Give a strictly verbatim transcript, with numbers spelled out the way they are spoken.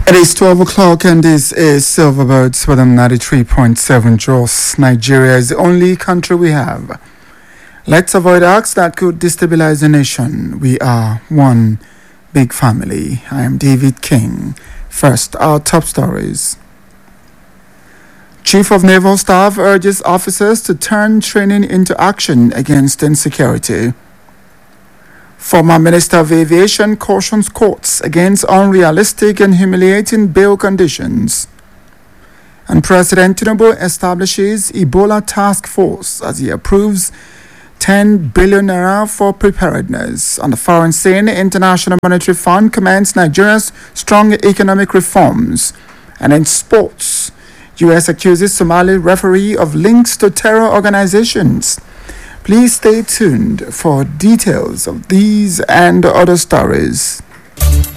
It is twelve o'clock and this is Silverbirds with them ninety-three point seven Jos. Nigeria is the only country we have. Let's avoid acts that could destabilize the nation. We are one big family. I am David King. First, our top stories. Chief of Naval Staff urges officers to turn training into action against insecurity. Former Minister of Aviation cautions courts against unrealistic and humiliating bail conditions. And President Tinubu establishes Ebola Task Force as he approves ten billion naira for preparedness. On the foreign scene, International Monetary Fund commends Nigeria's strong economic reforms. And in sports, U S accuses Somali referee of links to terror organizations. Please stay tuned for details of these and other stories.